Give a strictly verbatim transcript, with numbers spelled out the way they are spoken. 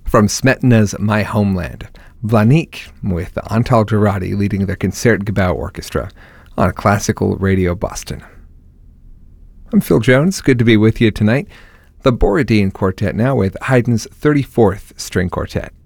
From Smetana's My Homeland, Vlanik with Antal Dorati leading the Concertgebouw Orchestra on Classical Radio Boston. I'm Phil Jones. Good to be with you tonight. The Borodin Quartet now with Haydn's thirty-fourth String Quartet.